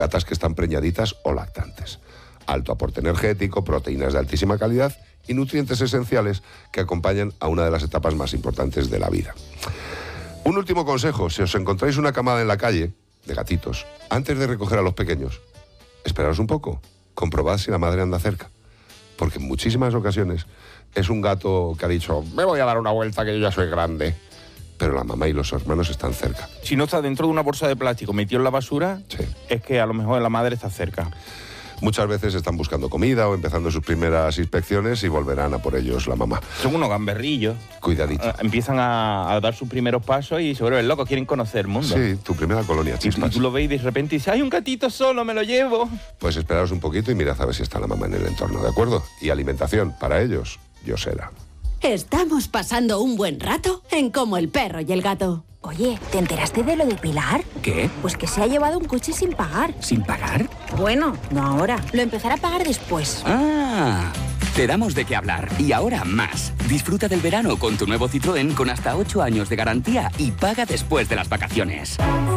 gatas que están preñaditas o lactantes. Alto aporte energético, proteínas de altísima calidad y nutrientes esenciales que acompañan a una de las etapas más importantes de la vida. Un último consejo: si os encontráis una camada en la calle de gatitos, antes de recoger a los pequeños, esperaos un poco, comprobad si la madre anda cerca, porque en muchísimas ocasiones es un gato que ha dicho, me voy a dar una vuelta que yo ya soy grande, pero la mamá y los hermanos están cerca. Si no está dentro de una bolsa de plástico metido en la basura, Sí. Es que a lo mejor la madre está cerca. Muchas veces están buscando comida o empezando sus primeras inspecciones y volverán a por ellos la mamá. Son unos gamberrillos. Cuidadito. Empiezan a dar sus primeros pasos y se vuelven locos, quieren conocer el mundo. Sí, tu primera colonia, Y chispas. tú lo ves y de repente dices, hay un gatito solo, me lo llevo. Pues esperaos un poquito y mirad a ver si está la mamá en el entorno, ¿de acuerdo? Y alimentación, para ellos, Yosera. Estamos pasando un buen rato en Como el perro y el gato. Oye, ¿te enteraste de lo de Pilar? ¿Qué? Pues que se ha llevado un coche sin pagar. ¿Sin pagar? Bueno, no ahora. Lo empezará a pagar después. ¡Ah! Te damos de qué hablar. Y ahora más. Disfruta del verano con tu nuevo Citroën con hasta 8 años de garantía y paga después de las vacaciones.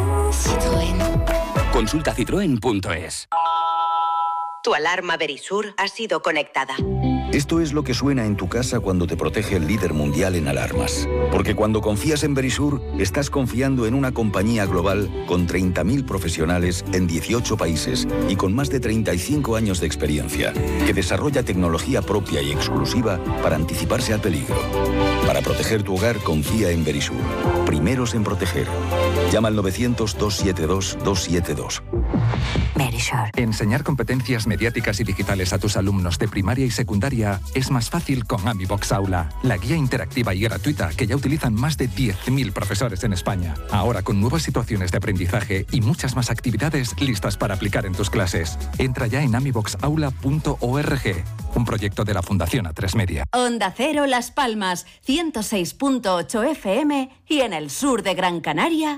Citroën. Consulta citroen.es. Tu alarma Verisur ha sido conectada. Esto es lo que suena en tu casa cuando te protege el líder mundial en alarmas. Porque cuando confías en Verisur, estás confiando en una compañía global con 30.000 profesionales en 18 países y con más de 35 años de experiencia, que desarrolla tecnología propia y exclusiva para anticiparse al peligro. Para proteger tu hogar, confía en Verisur. Primeros en proteger. Llama al 900-272-272. Verisur. Enseñar competencias mediáticas y digitales a tus alumnos de primaria y secundaria es más fácil con AmiBox Aula, la guía interactiva y gratuita que ya utilizan más de 10.000 profesores en España. Ahora con nuevas situaciones de aprendizaje y muchas más actividades listas para aplicar en tus clases. Entra ya en amiboxaula.org, un proyecto de la Fundación A3 Media. Onda Cero Las Palmas, 106.8 FM y en el sur de Gran Canaria,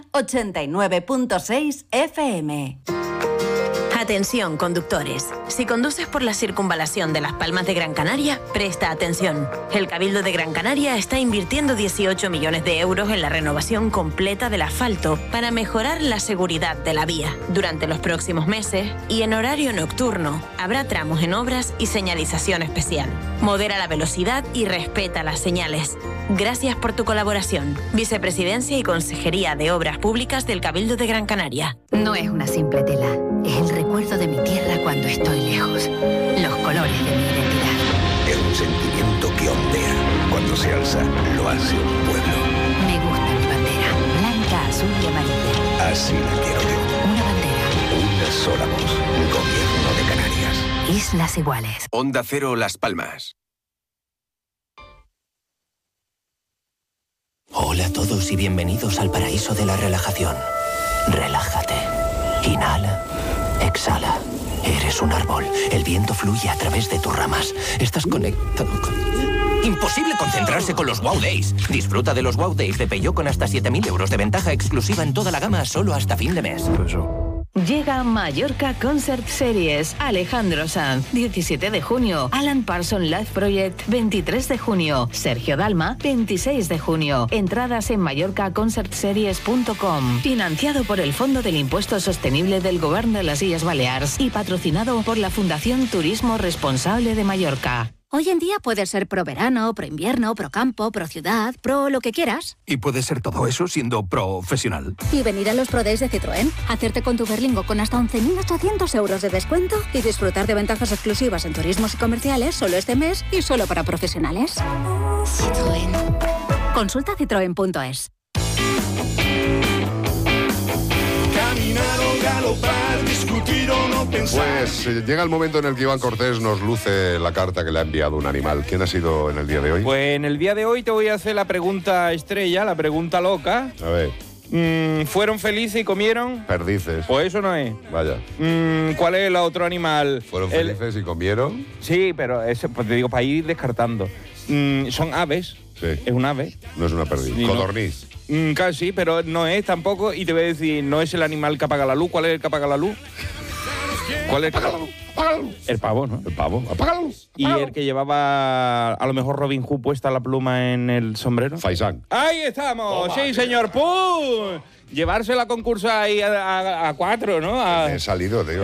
89.6 FM. Atención, conductores. Si conduces por la circunvalación de Las Palmas de Gran Canaria, presta atención. El Cabildo de Gran Canaria está invirtiendo 18 millones de euros en la renovación completa del asfalto para mejorar la seguridad de la vía. Durante los próximos meses y en horario nocturno, habrá tramos en obras y señalización especial. Modera la velocidad y respeta las señales. Gracias por tu colaboración. Vicepresidencia y Consejería de Obras Públicas del Cabildo de Gran Canaria. No es una simple tela, es el recuerdo de mi tierra cuando estoy lejos. Los colores de mi identidad. Es un sentimiento que ondea. Cuando se alza, lo hace un pueblo. Me gusta mi bandera, blanca, azul y amarilla. Así la quiero yo. Una bandera. Una sola voz. Gobierno de Canarias. Islas Iguales. Onda Cero Las Palmas. Hola a todos y bienvenidos al paraíso de la relajación. Relájate. Inhala. Exhala. Eres un árbol. El viento fluye a través de tus ramas. Estás conectado con... Imposible concentrarse con los Wow Days. Disfruta de los Wow Days de Peugeot con hasta 7.000 euros de ventaja exclusiva en toda la gama solo hasta fin de mes. Llega Mallorca Concert Series. Alejandro Sanz, 17 de junio. Alan Parsons Live Project, 23 de junio. Sergio Dalma, 26 de junio. Entradas en mallorcaconcertseries.com. Financiado por el Fondo del Impuesto Sostenible del Gobierno de las Illes Balears y patrocinado por la Fundación Turismo Responsable de Mallorca. Hoy en día puedes ser pro verano, pro invierno, pro campo, pro ciudad, pro lo que quieras. Y puedes ser todo eso siendo profesional. Y venir a los Pro Days de Citroën, hacerte con tu Berlingo con hasta 11.800 euros de descuento y disfrutar de ventajas exclusivas en turismos y comerciales solo este mes y solo para profesionales. Citroën. Consulta citroen.es. Caminar o galopar, discutir o no pensar. Pues llega el momento en el que Iván Cortés nos luce la carta que le ha enviado un animal. ¿Quién ha sido en el día de hoy? Pues en el día de hoy te voy a hacer la pregunta estrella, la pregunta loca. A ver. ¿Fueron felices y comieron? Perdices. Pues eso no es. Vaya. ¿Cuál es el otro animal? ¿Fueron felices y comieron? Sí, pero eso, pues te digo, para ir descartando. Son aves. Sí. Es un ave. No es una perdiz. Sí, Codorniz. Casi, pero no es tampoco. Y te voy a decir, no es el animal que apaga la luz. ¿Cuál es el que apaga la luz? ¿Cuál es el que apaga la luz? El pavo, ¿no? El pavo. Apaga la luz. Y el que llevaba a lo mejor Robin Hood puesta la pluma en el sombrero. Faisán. ¡Ahí estamos! ¡Sí, señor! ¡Pum! Llevarse la concursa ahí a 4, ¿no? He salido, tío.